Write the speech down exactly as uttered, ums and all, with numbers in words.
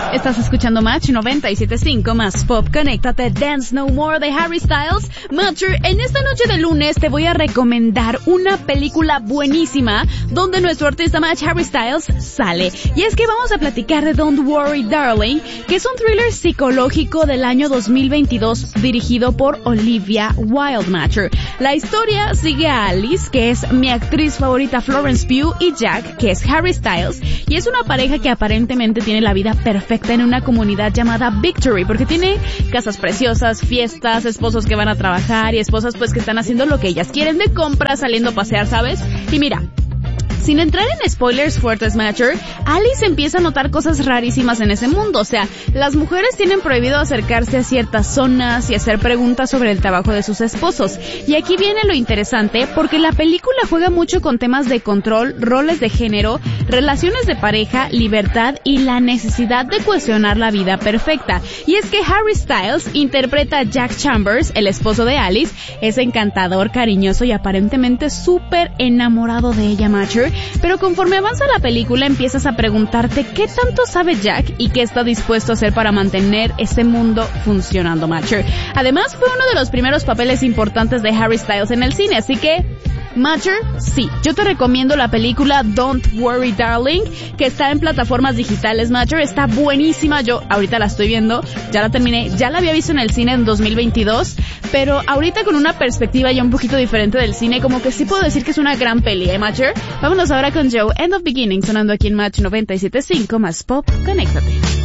Estás escuchando Match noventa y siete punto cinco más Pop. Conéctate, Dance No More de Harry Styles. Matcher, en esta noche de lunes te voy a recomendar una película buenísima donde nuestro artista Match Harry Styles sale. Y es que vamos a platicar de Don't Worry Darling, que es un thriller psicológico del año dos mil veintidós dirigido por Olivia Wilde. Matcher. La historia sigue a Alice, que es mi actriz favorita Florence Pugh, y Jack, que es Harry Styles, y es una pareja que aparentemente tiene la vida perfecta en una comunidad llamada Victory, porque tiene casas preciosas, fiestas, esposos que van a trabajar y esposas pues que están haciendo lo que ellas quieren, de compras, saliendo a pasear, ¿sabes? Y mira, sin entrar en spoilers fuertes, Matcher, Alice empieza a notar cosas rarísimas en ese mundo. O sea, las mujeres tienen prohibido acercarse a ciertas zonas y hacer preguntas sobre el trabajo de sus esposos. Y aquí viene lo interesante, porque la película juega mucho con temas de control, roles de género, relaciones de pareja, libertad y la necesidad de cuestionar la vida perfecta. Y es que Harry Styles interpreta a Jack Chambers, el esposo de Alice. Es encantador, cariñoso y aparentemente súper enamorado de ella, Matcher. Pero conforme avanza la película empiezas a preguntarte qué tanto sabe Jack y qué está dispuesto a hacer para mantener ese mundo funcionando, Matcher. Además fue uno de los primeros papeles importantes de Harry Styles en el cine, así que Matcher, sí, yo te recomiendo la película Don't Worry Darling, que está en plataformas digitales, Matcher, está buenísima, yo ahorita la estoy viendo, ya la terminé, ya la había visto en el cine en dos mil veintidós, pero ahorita con una perspectiva ya un poquito diferente del cine, como que sí puedo decir que es una gran peli, ¿eh, Matcher? Vámonos ahora con Joe, End of Beginning, sonando aquí en Match noventa y siete punto cinco más Pop, conéctate.